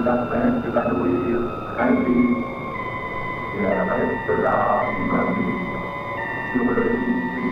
la mente da lui, cari, e la festa da i bambini.